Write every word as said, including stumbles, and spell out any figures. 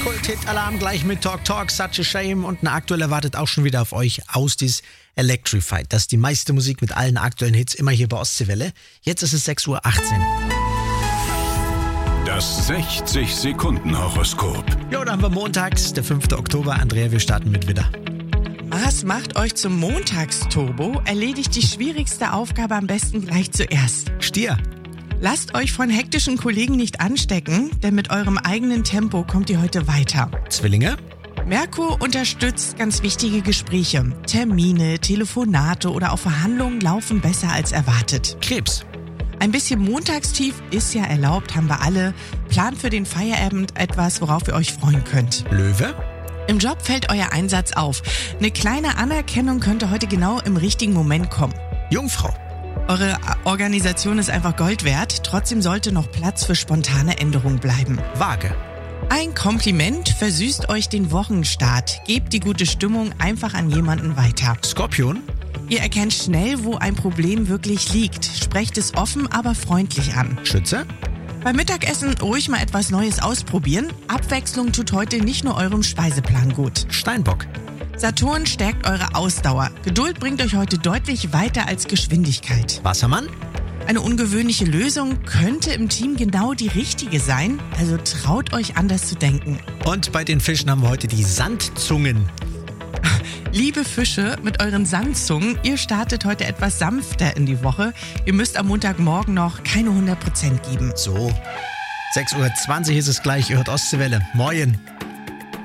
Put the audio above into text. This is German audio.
Kult-Hit-Alarm gleich mit Talk Talk, Such a Shame und eine aktuelle wartet auch schon wieder auf euch aus, dies Electrified. Das ist die meiste Musik mit allen aktuellen Hits immer hier bei Ostseewelle. Jetzt ist es sechs Uhr achtzehn. Das sechzig-Sekunden-Horoskop. Jo, da haben wir montags, der fünfte Oktober. Andrea, wir starten mit Widder. Mars macht euch zum Montagsturbo, erledigt die schwierigste Aufgabe am besten gleich zuerst. Stier. Lasst euch von hektischen Kollegen nicht anstecken, denn mit eurem eigenen Tempo kommt ihr heute weiter. Zwillinge. Merkur unterstützt ganz wichtige Gespräche. Termine, Telefonate oder auch Verhandlungen laufen besser als erwartet. Krebs. Ein bisschen Montagstief ist ja erlaubt, haben wir alle. Plant für den Feierabend etwas, worauf ihr euch freuen könnt. Löwe. Im Job fällt euer Einsatz auf. Eine kleine Anerkennung könnte heute genau im richtigen Moment kommen. Jungfrau. Eure Organisation ist einfach Gold wert, trotzdem sollte noch Platz für spontane Änderungen bleiben. Waage. Ein Kompliment versüßt euch den Wochenstart. Gebt die gute Stimmung einfach an jemanden weiter. Skorpion. Ihr erkennt schnell, wo ein Problem wirklich liegt. Sprecht es offen, aber freundlich an. Schütze. Beim Mittagessen ruhig mal etwas Neues ausprobieren. Abwechslung tut heute nicht nur eurem Speiseplan gut. Steinbock. Saturn stärkt eure Ausdauer. Geduld bringt euch heute deutlich weiter als Geschwindigkeit. Wassermann. Eine ungewöhnliche Lösung könnte im Team genau die richtige sein, also traut euch anders zu denken. Und bei den Fischen haben wir heute die Sandzungen. Liebe Fische mit euren Sandzungen, ihr startet heute etwas sanfter in die Woche. Ihr müsst am Montagmorgen noch keine hundert Prozent geben. So, sechs Uhr zwanzig ist es gleich, ihr hört Ostseewelle. Moin.